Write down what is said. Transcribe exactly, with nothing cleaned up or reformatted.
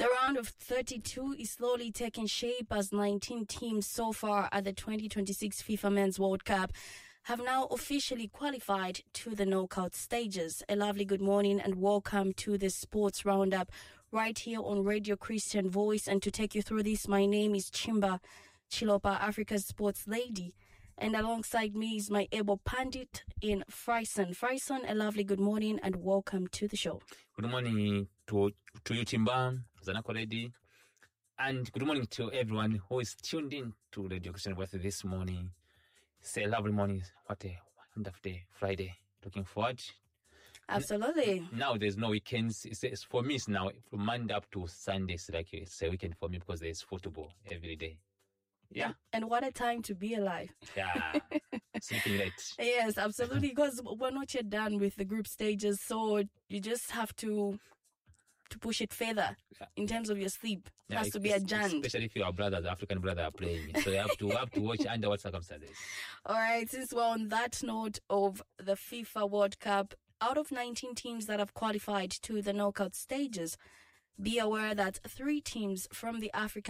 The round of thirty-two is slowly taking shape as nineteen teams so far at the twenty twenty-six FIFA Men's World Cup have now officially qualified to the knockout stages. A lovely good morning and welcome to the Sports Roundup right here on Radio Christian Voice. And to take you through this, my name is Chimba Chilopa, Africa's sports lady. And alongside me is my able pandit in Fryson. Fryson, a lovely good morning and welcome to the show. Good morning to, to you, Chimba, Zanako Lady. And good morning to everyone who is tuned in to Radio Christian Voice this morning. It's a lovely morning. What a wonderful day, Friday. Looking forward. Absolutely. Now there's no weekends. It's, it's for me, it's now from Monday up to Sunday. It's like it's a weekend for me because there's football every day. Yeah. And what a time to be alive. Yeah. Sleeping late. Yes, absolutely. Because we're not yet done with the group stages. So you just have to to push it further yeah. in terms of your sleep. It yeah, has to be adjourned. Especially if your brothers, African brother, are playing. So you have to have to watch under what circumstances. All right. Since we're on that note of the FIFA World Cup, out of nineteen teams that have qualified to the knockout stages, be aware that three teams from the African